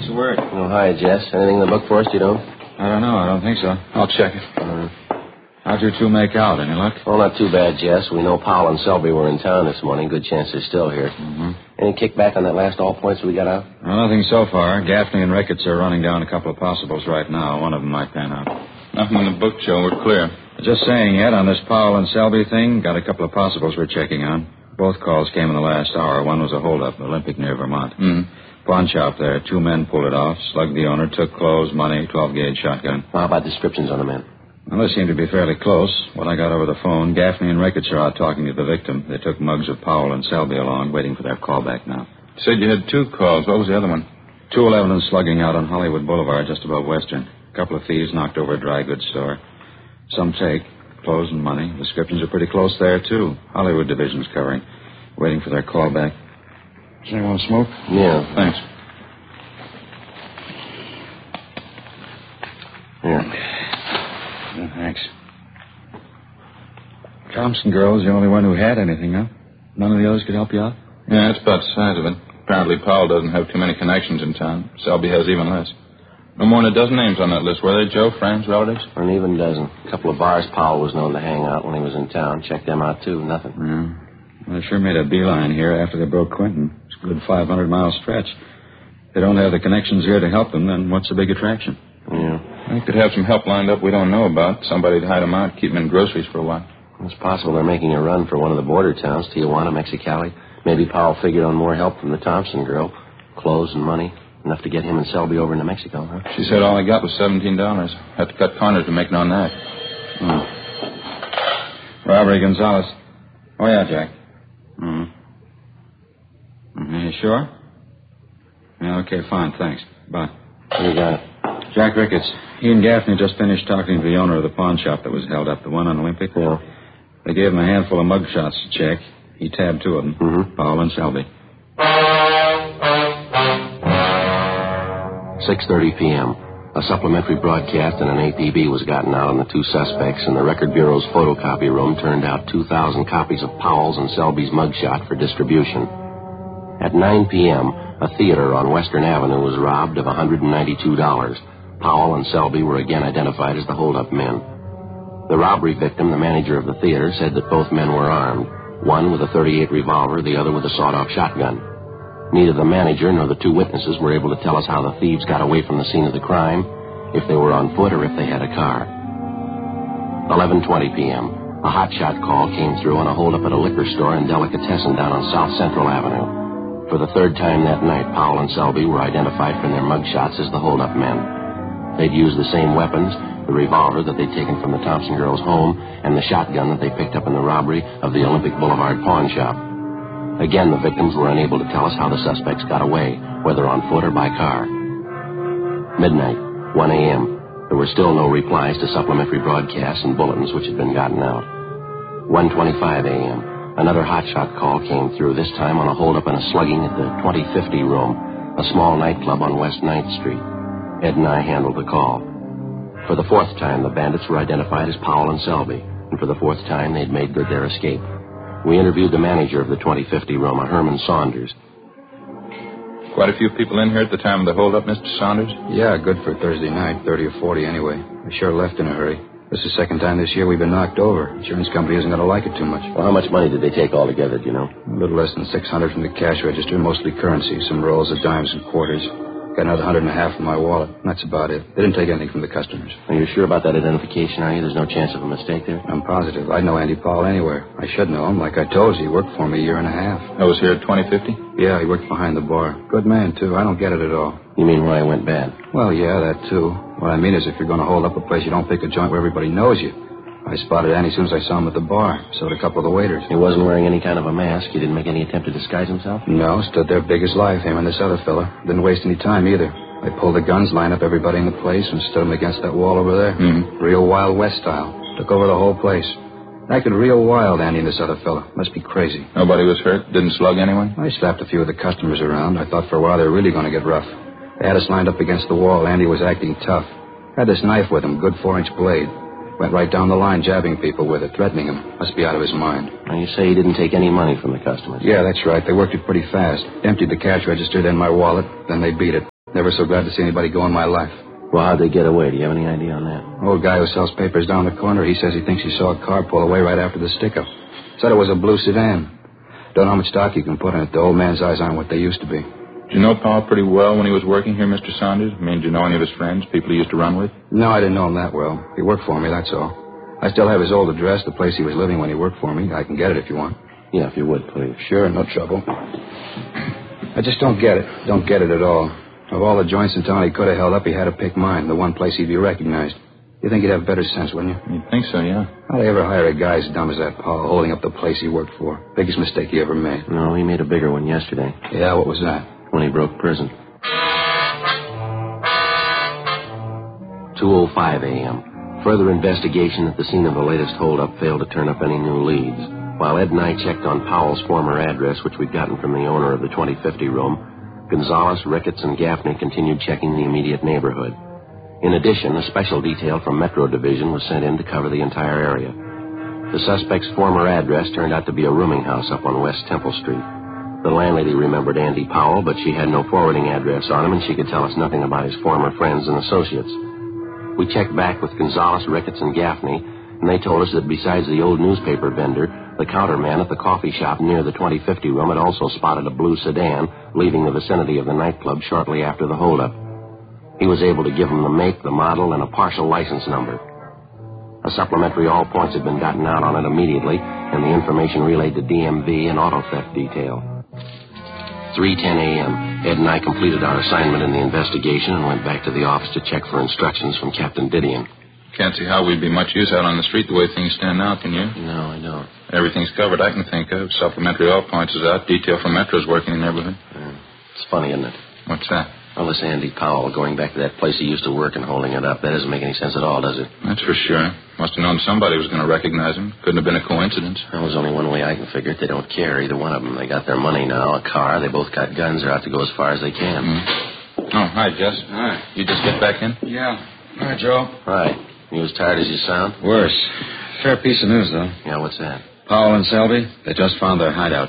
the word? Oh, hi, Jess. Anything in the book for us, you don't? I don't know. I don't think so. I'll check it. How'd you two make out? Any luck? Well, not too bad, Jess. We know Powell and Selby were in town this morning. Good chance they're still here. Mm-hmm. Any kickback on that last all points we got out? Well, nothing so far. Gaffney and Ricketts are running down a couple of possibles right now. One of them might pan out. Nothing in the book, Joe. We're clear. Just saying, Ed, on this Powell and Selby thing, got a couple of possibles we're checking on. Both calls came in the last hour. One was a holdup, Olympic near Vermont. Pawn shop there. 2 men pulled it off, slugged the owner, took clothes, money, 12-gauge shotgun. How about descriptions on the men? Well, they seem to be fairly close. What I got over the phone, Gaffney and Ricketts are out talking to the victim. They took mugs of Powell and Selby along, waiting for their call back now. You said you had 2 calls. What was the other one? 211 and slugging out on Hollywood Boulevard, just above Western. A couple of thieves knocked over a dry goods store. Some take, clothes and money. Descriptions are pretty close there, too. Hollywood division's covering. Waiting for their call back. Does anyone want to smoke? Yeah. Thanks. Here. Thanks. Thompson girl was the only one who had anything, huh? None of the others could help you out? Yeah, that's about the size of it. Apparently Powell doesn't have too many connections in town. Selby has even less. No more than a dozen names on that list, were they, Joe? Friends, relatives? An even dozen. A couple of bars Powell was known to hang out when he was in town. Checked them out, too. Nothing. Yeah. Well, they sure made a beeline here after they broke Quentin. It's a good 500-mile stretch. If they don't have the connections here to help them, then what's the big attraction? Yeah. They could have some help lined up we don't know about. Somebody to hide them out, keep them in groceries for a while. It's possible they're making a run for one of the border towns, Tijuana, Mexicali. Maybe Powell figured on more help from the Thompson girl. Clothes and money. Enough to get him and Selby over into Mexico, huh? She said all he got was $17. Had to cut corners to make it on that. Robbery, Gonzalez. Oh, yeah, Jack. You sure? Yeah, okay, fine, thanks. Bye. What do you got? Jack Ricketts. He and Gaffney just finished talking to the owner of the pawn shop that was held up, the one on Olympic. Yeah. They gave him a handful of mugshots to check. He tabbed 2 of them, Powell and Selby. 6:30 p.m. A supplementary broadcast and an APB was gotten out on the 2 suspects, and the Record Bureau's photocopy room turned out 2,000 copies of Powell's and Selby's mugshot for distribution. At 9 p.m., a theater on Western Avenue was robbed of $192. Powell and Selby were again identified as the hold-up men. The robbery victim, the manager of the theater, said that both men were armed, one with a .38 revolver, the other with a sawed-off shotgun. Neither the manager nor the 2 witnesses were able to tell us how the thieves got away from the scene of the crime, if they were on foot or if they had a car. 11:20 p.m., a hotshot call came through on a holdup at a liquor store and delicatessen down on South Central Avenue. For the 3rd time that night, Powell and Selby were identified from their mugshots as the hold-up men. They'd used the same weapons, the revolver that they'd taken from the Thompson girl's home and the shotgun that they picked up in the robbery of the Olympic Boulevard pawn shop. Again, the victims were unable to tell us how the suspects got away, whether on foot or by car. Midnight, 1 a.m. There were still no replies to supplementary broadcasts and bulletins which had been gotten out. 1:25 a.m. Another hotshot call came through, this time on a holdup and a slugging at the 2050 Room, a small nightclub on West 9th Street. Ed and I handled the call. For the 4th time, the bandits were identified as Powell and Selby, and for the 4th time, they'd made good their escape. We interviewed the manager of the 2050 Room, a Herman Saunders. Quite a few people in here at the time of the holdup, Mr. Saunders? Yeah, good for Thursday night, 30 or 40 anyway. They sure left in a hurry. This is the 2nd time this year we've been knocked over. Insurance company isn't going to like it too much. Well, how much money did they take altogether, do you know? A little less than $600 from the cash register, mostly currency, some rolls of dimes and quarters. Got another $150 from my wallet. That's about it. They didn't take anything from the customers. Are you sure about that identification, are you? There's no chance of a mistake there? I'm positive. I'd know Andy Powell anywhere. I should know him. Like I told you, he worked for me a year and a half. I was here at 2050? Yeah, he worked behind the bar. Good man, too. I don't get it at all. You mean why it went bad? Well, yeah, that, too. What I mean is if you're going to hold up a place, you don't pick a joint where everybody knows you. I spotted Andy as soon as I saw him at the bar. So did a couple of the waiters. He wasn't wearing any kind of a mask? He didn't make any attempt to disguise himself? No, stood there big as life, him and this other fella. Didn't waste any time either. I pulled the guns, lined up everybody in the place, and stood them against that wall over there. Real Wild West style. Took over the whole place. Acted real wild, Andy and this other fella. Must be crazy. Nobody was hurt? Didn't slug anyone? I slapped a few of the customers around. I thought for a while they were really going to get rough. They had us lined up against the wall. Andy was acting tough. Had this knife with him, good 4-inch blade. Went right down the line jabbing people with it, threatening them. Must be out of his mind. Now, you say he didn't take any money from the customers? Yeah, that's right. They worked it pretty fast. Emptied the cash register, then my wallet, then they beat it. Never so glad to see anybody go in my life. Well, how'd they get away? Do you have any idea on that? Old guy who sells papers down the corner, he says he thinks he saw a car pull away right after the stick-up. Said it was a blue sedan. Don't know how much stock you can put in it. The old man's eyes aren't what they used to be. Did you know Powell pretty well when he was working here, Mr. Saunders? I mean, did you know any of his friends, people he used to run with? No, I didn't know him that well. He worked for me, that's all. I still have his old address, the place he was living when he worked for me. I can get it if you want. Yeah, if you would, please. Sure, no trouble. I just don't get it. Don't get it at all. Of all the joints in town he could have held up, he had to pick mine, the one place he'd be recognized. You think he'd have better sense, wouldn't you? You'd think so, yeah. How'd I ever hire a guy as dumb as that, Paul, holding up the place he worked for? Biggest mistake he ever made. No, he made a bigger one yesterday. Yeah, what was that? When he broke prison. 2:05 a.m. Further investigation at the scene of the latest holdup failed to turn up any new leads. While Ed and I checked on Powell's former address, which we'd gotten from the owner of the 2050 room, Gonzalez, Ricketts, and Gaffney continued checking the immediate neighborhood. In addition, a special detail from Metro Division was sent in to cover the entire area. The suspect's former address turned out to be a rooming house up on West Temple Street. The landlady remembered Andy Powell, but she had no forwarding address on him, and she could tell us nothing about his former friends and associates. We checked back with Gonzalez, Ricketts, and Gaffney, and they told us that besides the old newspaper vendor, the counterman at the coffee shop near the 2050 room had also spotted a blue sedan leaving the vicinity of the nightclub shortly after the holdup. He was able to give him the make, the model, and a partial license number. A supplementary all points had been gotten out on it immediately, and the information relayed to DMV and auto theft detail. 3:10 a.m., Ed and I completed our assignment in the investigation and went back to the office to check for instructions from Captain Didion. Can't see how we'd be much use out on the street the way things stand now, can you? No, I don't. Everything's covered I can think of. Supplementary all points is out. Detail from Metro's working in the neighborhood. It's funny, isn't it? What's that? Well, this Andy Powell going back to that place he used to work and holding it up, that doesn't make any sense at all, does it? That's for sure. Must have known somebody was going to recognize him. Couldn't have been a coincidence. Well, there's only one way I can figure it. They don't care, either one of them. They got their money now, a car. They both got guns. They're out to go as far as they can. Oh, hi, Jess. Hi. You just get back in? Yeah. Hi, Joe. Hi. You as tired as you sound? Worse. Fair piece of news, though. Yeah, what's that? Powell and Selby, they just found their hideout.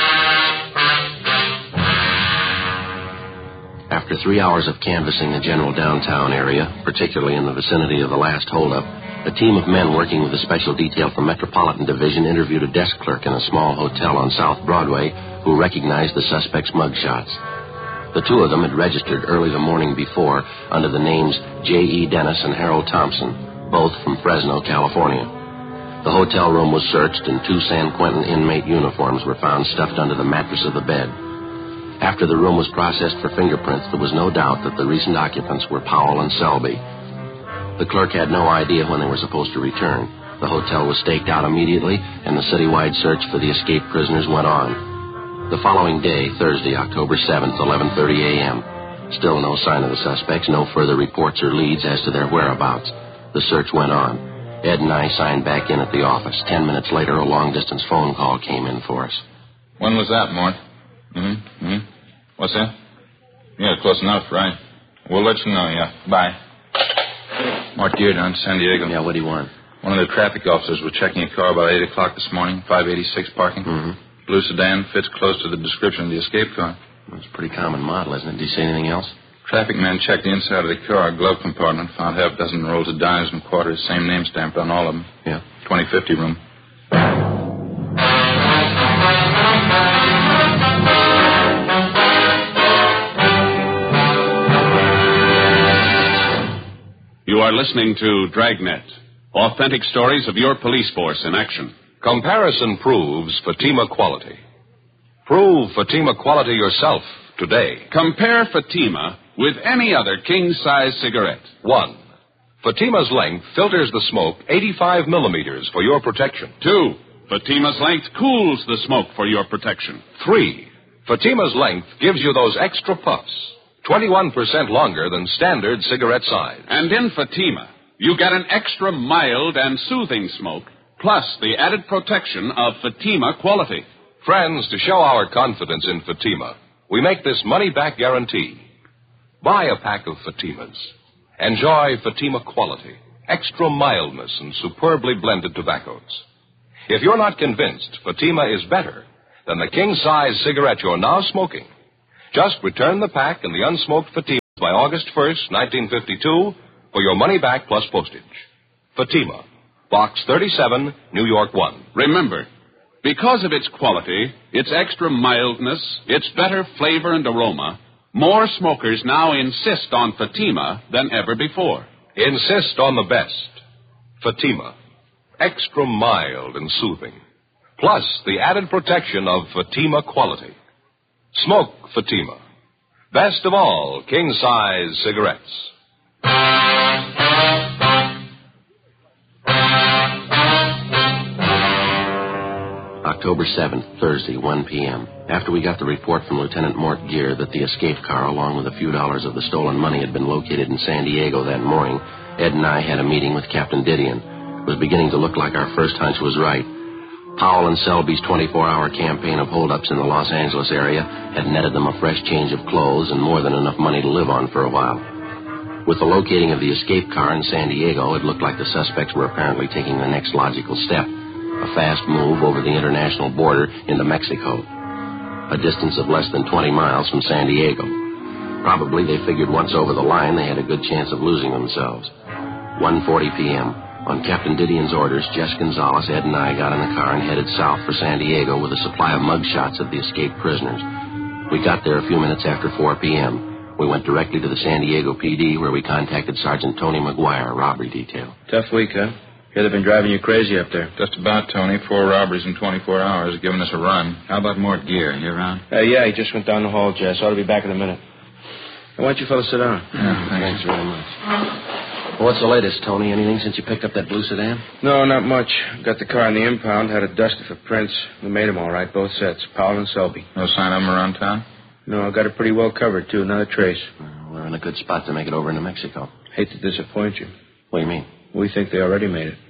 After 3 hours of canvassing the general downtown area, particularly in the vicinity of the last holdup, a team of men working with a special detail from Metropolitan Division interviewed a desk clerk in a small hotel on South Broadway who recognized the suspect's mugshots. The two of them had registered early the morning before under the names J.E. Dennis and Harold Thompson, both from Fresno, California. The hotel room was searched, and 2 San Quentin inmate uniforms were found stuffed under the mattress of the bed. After the room was processed for fingerprints, there was no doubt that the recent occupants were Powell and Selby. The clerk had no idea when they were supposed to return. The hotel was staked out immediately, and the citywide search for the escaped prisoners went on. The following day, Thursday, October 7th, 11:30 a.m., still no sign of the suspects, no further reports or leads as to their whereabouts. The search went on. Ed and I signed back in at the office. 10 minutes later, a long-distance phone call came in for us. When was that, Mort? What's that? Yeah, close enough, right? We'll let you know, yeah. Bye. Mort Gear down San Diego. Yeah, what do you want? One of the traffic officers was checking a car about 8 o'clock this morning, 586 parking. Blue sedan, fits close to the description of the escape car. It's a pretty common model, isn't it? Did you see anything else? Traffic man checked the inside of the car, glove compartment, found half a dozen rolls of dimes and quarters, same name stamped on all of them. Yeah. 2050 room. You are listening to Dragnet, authentic stories of your police force in action. Comparison proves Fatima quality. Prove Fatima quality yourself today. Compare Fatima with any other king-size cigarette. 1. Fatima's length filters the smoke 85 millimeters for your protection. 2. Fatima's length cools the smoke for your protection. 3. Fatima's length gives you those extra puffs, 21% longer than standard cigarette size. And in Fatima, you get an extra mild and soothing smoke, plus the added protection of Fatima quality. Friends, to show our confidence in Fatima, we make this money-back guarantee. Buy a pack of Fatimas. Enjoy Fatima quality, extra mildness, and superbly blended tobaccos. If you're not convinced Fatima is better than the king-size cigarette you're now smoking, just return the pack and the unsmoked Fatima by August 1st, 1952, for your money back plus postage. Fatima, Box 37, New York 1. Remember, because of its quality, its extra mildness, its better flavor and aroma, more smokers now insist on Fatima than ever before. Insist on the best. Fatima, extra mild and soothing. Plus the added protection of Fatima quality. Smoke Fatima. Best of all, king-size cigarettes. October 7th, Thursday, 1 p.m. After we got the report from Lieutenant Mort Gear that the escape car, along with a few dollars of the stolen money, had been located in San Diego that morning, Ed and I had a meeting with Captain Didion. It was beginning to look like our first hunch was right. Powell and Selby's 24-hour campaign of holdups in the Los Angeles area had netted them a fresh change of clothes and more than enough money to live on for a while. With the locating of the escape car in San Diego, it looked like the suspects were apparently taking the next logical step, a fast move over the international border into Mexico, a distance of less than 20 miles from San Diego. Probably they figured once over the line they had a good chance of losing themselves. 1:40 p.m. On Captain Didion's orders, Jess Gonzalez, Ed, and I got in the car and headed south for San Diego with a supply of mugshots of the escaped prisoners. We got there a few minutes after 4 p.m. We went directly to the San Diego PD, where we contacted Sergeant Tony McGuire, robbery detail. Tough week, huh? Hear they've been driving you crazy up there. Just about, Tony. 4 robberies in 24 hours, giving us a run. How about Mort Gear? You around? Yeah, he just went down the hall, Jess. Ought to be back in a minute. Why don't you fellas sit down? Yeah, Thanks very much. Well, what's the latest, Tony? Anything since you picked up that blue sedan? No, not much. Got the car in the impound, had it dusted for prints. We made them all right, both sets, Powell and Selby. No sign of them around town? No, got it pretty well covered, too. Not a trace. We're in a good spot to make it over into Mexico. Hate to disappoint you. What do you mean? We think they already made it.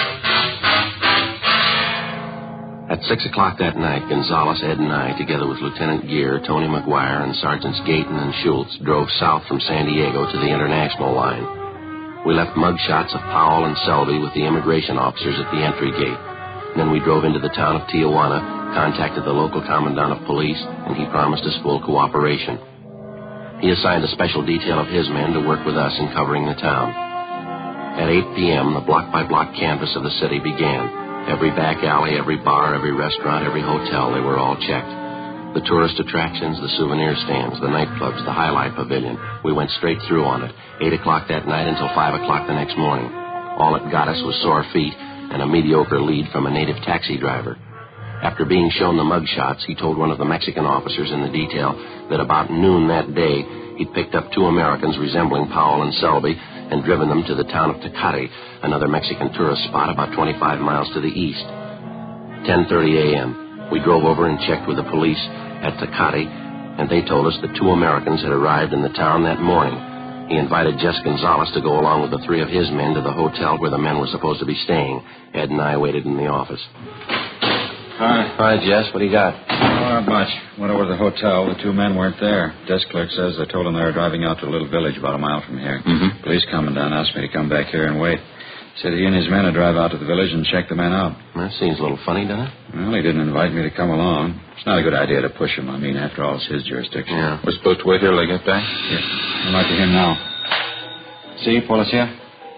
At 6 o'clock that night, Gonzalez, Ed, and I, together with Lieutenant Gear, Tony McGuire, and Sergeants Gayton and Schultz, drove south from San Diego to the international line. We left mugshots of Powell and Selby with the immigration officers at the entry gate. Then we drove into the town of Tijuana, contacted the local commandant of police, and he promised us full cooperation. He assigned a special detail of his men to work with us in covering the town. At 8 p.m., the block-by-block canvass of the city began. Every back alley, every bar, every restaurant, every hotel, they were all checked. The tourist attractions, the souvenir stands, the nightclubs, the highlight pavilion. We went straight through on it, 8 o'clock that night until 5 o'clock the next morning. All it got us was sore feet and a mediocre lead from a native taxi driver. After being shown the mugshots, he told one of the Mexican officers in the detail that about noon that day, he'd picked up 2 Americans resembling Powell and Selby and driven them to the town of Tecate, another Mexican tourist spot about 25 miles to the east. 10:30 a.m. We drove over and checked with the police at Tecate, and they told us that 2 Americans had arrived in the town that morning. He invited Jess Gonzalez to go along with the 3 of his men to the hotel where the men were supposed to be staying. Ed and I waited in the office. Hi, Jess. What do you got? Not much. Went over to the hotel. The 2 men weren't there. Desk clerk says they told him they were driving out to a little village about a mile from here. Mm-hmm. Police commandant asked me to come back here and wait. Said he and his men would drive out to the village and check the men out. That seems a little funny, doesn't it? Well, he didn't invite me to come along. It's not a good idea to push him. I mean, after all, it's his jurisdiction. Yeah. We're supposed to wait here till they get back? Yeah. I'm right to him now. Si, policia?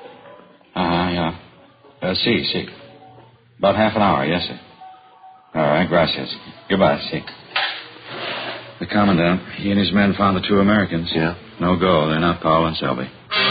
Yeah. Si. About half an hour, yes, sir. All right, gracias. Goodbye, si. The commandant, he and his men found the 2 Americans. Yeah? No go. They're not Powell and Selby.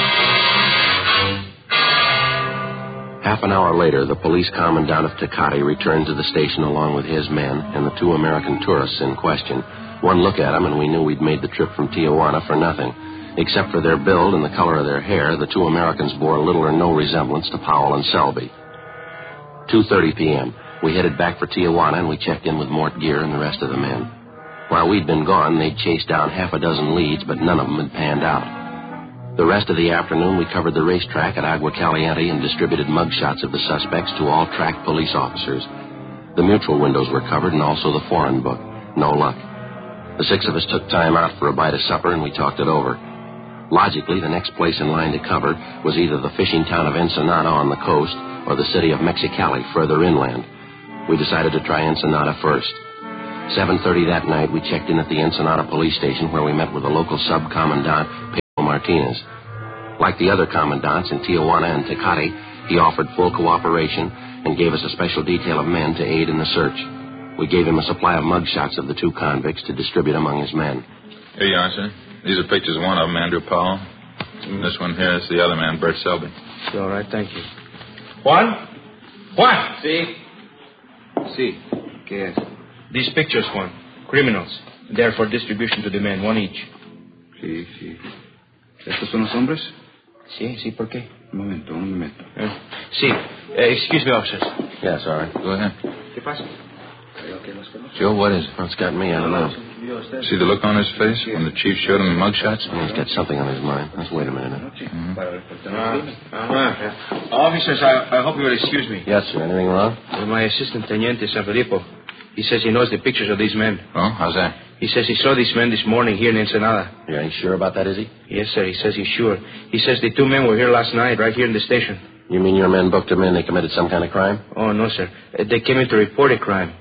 Half an hour later, the police commandant of Tecate returned to the station along with his men and the 2 American tourists in question. One look at them, and we knew we'd made the trip from Tijuana for nothing. Except for their build and the color of their hair, the 2 Americans bore little or no resemblance to Powell and Selby. 2:30 p.m. We headed back for Tijuana, and we checked in with Mort Gear and the rest of the men. While we'd been gone, they'd chased down half a dozen leads, but none of them had panned out. The rest of the afternoon, we covered the racetrack at Agua Caliente and distributed mugshots of the suspects to all track police officers. The mutual windows were covered and also the foreign book. No luck. The 6 of us took time out for a bite of supper, and we talked it over. Logically, the next place in line to cover was either the fishing town of Ensenada on the coast or the city of Mexicali further inland. We decided to try Ensenada first. 7:30 that night, we checked in at the Ensenada police station, where we met with the local sub-commandant, Martinez. Like the other commandants in Tijuana and Tecate, he offered full cooperation and gave us a special detail of men to aid in the search. We gave him a supply of mugshots of the 2 convicts to distribute among his men. Here you are, sir. These are pictures of one of them, Andrew Powell. This one here is the other man, Bert Selby. All right, thank you. Juan? See? ¿Qué es? These pictures, Juan. Criminals. They're for distribution to the men, 1 each. Sí. ¿Estos son los hombres? Sí, ¿por qué? Un momento. Sí. Excuse me, officers. Yes, all right. Go ahead. ¿Qué pasa? Joe, what is it? Well, it's got me, I don't know. See the look on his face when the chief showed him the mugshots? He's got something on his mind. Let's wait a minute. Officers, I hope you will excuse me. Yes, sir. Anything wrong? My assistant, Teniente San Felipe. He says he knows the pictures of these men. Oh, how's that? He says he saw these men this morning here in Ensenada. Yeah, ain't sure about that, is he? Yes, sir. He says he's sure. He says the 2 men were here last night, right here in the station. You mean your men booked them in? They committed some kind of crime? Oh, no, sir. They came in to report a crime.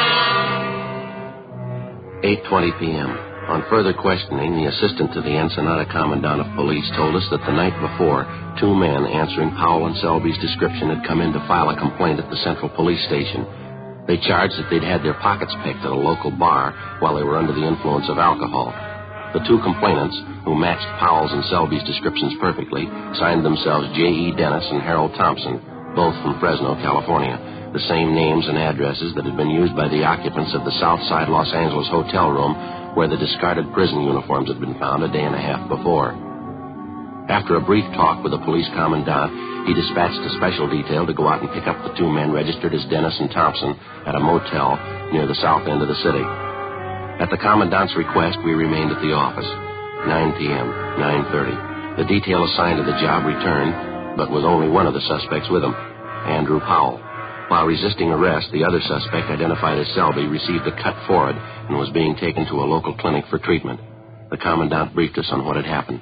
8:20 p.m. On further questioning, the assistant to the Ensenada Commandant of Police told us that the night before, 2 men answering Powell and Selby's description had come in to file a complaint at the Central Police Station. They charged that they'd had their pockets picked at a local bar while they were under the influence of alcohol. The 2 complainants, who matched Powell's and Selby's descriptions perfectly, signed themselves J.E. Dennis and Harold Thompson, both from Fresno, California, the same names and addresses that had been used by the occupants of the Southside Los Angeles hotel room where the discarded prison uniforms had been found a day and a half before. After a brief talk with the police commandant, he dispatched a special detail to go out and pick up the 2 men registered as Dennis and Thompson at a motel near the south end of the city. At the commandant's request, we remained at the office. 9 p.m., 9:30. The detail assigned to the job returned, but with only one of the suspects with him, Andrew Powell. While resisting arrest, the other suspect, identified as Selby, received a cut forehead and was being taken to a local clinic for treatment. The commandant briefed us on what had happened.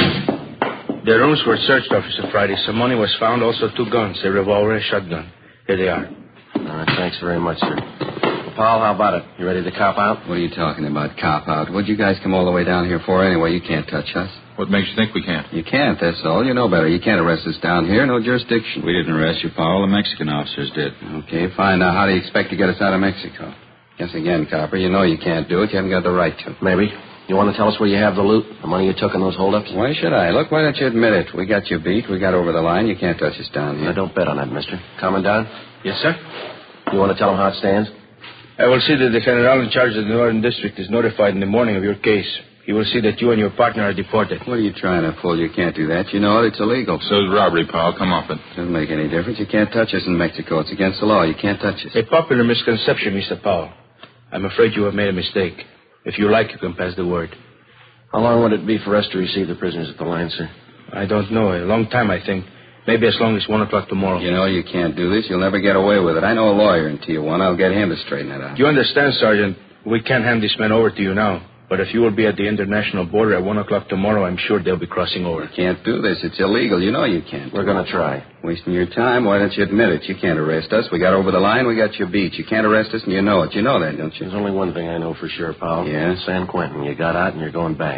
Their rooms were searched, Officer Friday. Some money was found, also 2 guns, a revolver and a shotgun. Here they are. All right, thanks very much, sir. Paul, how about it? You ready to cop out? What are you talking about, cop out? What'd you guys come all the way down here for anyway? You can't touch us. What makes you think we can't? You can't, that's all. You know better. You can't arrest us down here. No jurisdiction. We didn't arrest you, Powell. The Mexican officers did. Okay, fine. Now, how do you expect to get us out of Mexico? Guess again, copper, you know you can't do it. You haven't got the right to. Maybe. You want to tell us where you have the loot? The money you took in those holdups? Why should I? Look, why don't you admit it? We got you beat. We got over the line. You can't touch us down here. I don't bet on that, mister. Commandant? Yes, sir? You want to tell him how it stands? I will see that the general in charge of the Northern District is notified in the morning of your case. He will see that you and your partner are deported. What are you trying to pull? You can't do that. You know it. It's illegal. So's robbery, Powell. Come off it. Doesn't make any difference. You can't touch us in Mexico. It's against the law. You can't touch us. A popular misconception, Mr. Powell. I'm afraid you have made a mistake. If you like, you can pass the word. How long would it be for us to receive the prisoners at the line, sir? I don't know. A long time, I think. Maybe as long as 1 o'clock tomorrow. You know you can't do this. You'll never get away with it. I know a lawyer in Tijuana. I'll get him to straighten it out. You understand, Sergeant, we can't hand these men over to you now. But if you will be at the international border at 1 o'clock tomorrow, I'm sure they'll be crossing over. You can't do this. It's illegal. You know you can't. We're going to try. Wasting your time? Why don't you admit it? You can't arrest us. We got over the line. We got you beat. You can't arrest us, and you know it. You know that, don't you? There's only one thing I know for sure, Powell. Yeah? San Quentin. You got out and you're going back.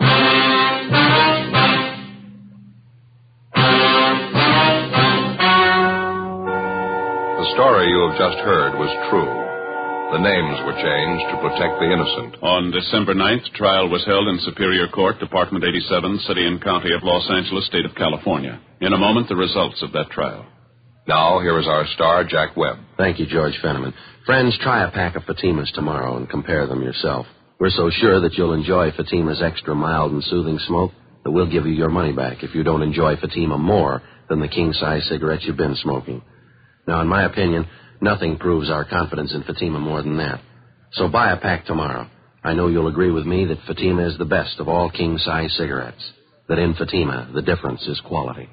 The story you have just heard was true. The names were changed to protect the innocent. On December 9th, trial was held in Superior Court, Department 87, City and County of Los Angeles, State of California. In a moment, the results of that trial. Now, here is our star, Jack Webb. Thank you, George Fenneman. Friends, try a pack of Fatimas tomorrow and compare them yourself. We're so sure that you'll enjoy Fatima's extra mild and soothing smoke that we'll give you your money back if you don't enjoy Fatima more than the king-size cigarettes you've been smoking. Now, in my opinion, nothing proves our confidence in Fatima more than that. So buy a pack tomorrow. I know you'll agree with me that Fatima is the best of all king-size cigarettes. That in Fatima, the difference is quality.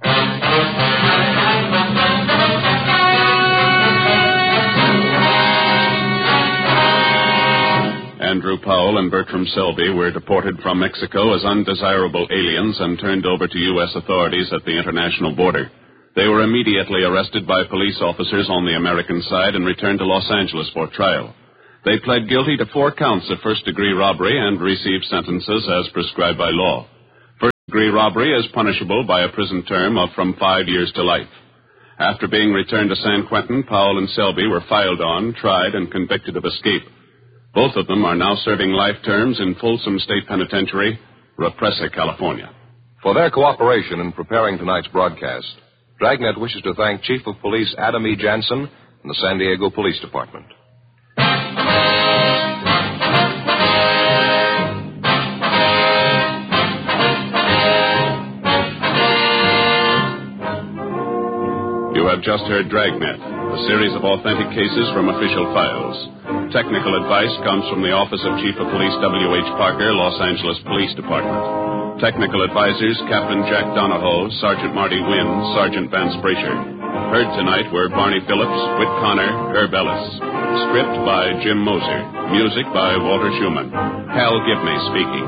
Andrew Powell and Bertram Selby were deported from Mexico as undesirable aliens and turned over to U.S. authorities at the international border. They were immediately arrested by police officers on the American side and returned to Los Angeles for trial. They pled guilty to 4 counts of first-degree robbery and received sentences as prescribed by law. First-degree robbery is punishable by a prison term of from 5 years to life. After being returned to San Quentin, Powell and Selby were filed on, tried, and convicted of escape. Both of them are now serving life terms in Folsom State Penitentiary, Represa, California. For their cooperation in preparing tonight's broadcast, Dragnet wishes to thank Chief of Police Adam E. Jansen and the San Diego Police Department. You have just heard Dragnet, a series of authentic cases from official files. Technical advice comes from the Office of Chief of Police W.H. Parker, Los Angeles Police Department. Technical advisors Captain Jack Donahoe, Sergeant Marty Wynn, Sergeant Vance Brasher. Heard tonight were Barney Phillips, Whit Connor, Herb Ellis. Script by Jim Moser. Music by Walter Schumann. Hal Gibney speaking.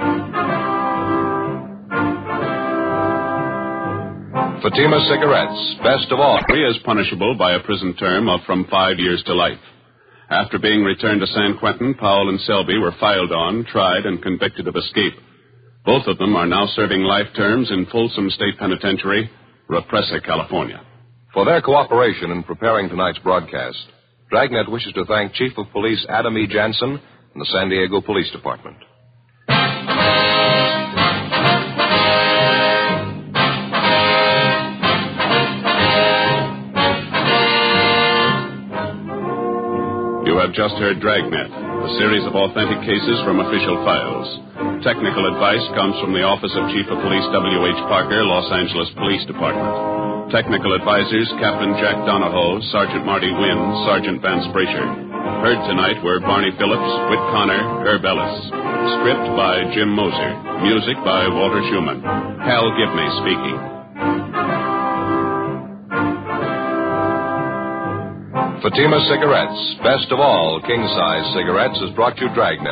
Fatima Cigarettes, best of all. Is punishable by a prison term of from 5 years to life. After being returned to San Quentin, Powell and Selby were filed on, tried, and convicted of escape. Both of them are now serving life terms in Folsom State Penitentiary, Represa, California. For their cooperation in preparing tonight's broadcast, Dragnet wishes to thank Chief of Police Adam E. Jansen and the San Diego Police Department. You have just heard Dragnet, a series of authentic cases from official files. Technical advice comes from the Office of Chief of Police W.H. Parker, Los Angeles Police Department. Technical advisors Captain Jack Donahoe, Sergeant Marty Wynn, Sergeant Vance Brasher. Heard tonight were Barney Phillips, Whit Connor, Herb Ellis. Script by Jim Moser. Music by Walter Schumann. Hal Gibney speaking. Fatima Cigarettes, best of all king-size cigarettes, has brought you Dragnet.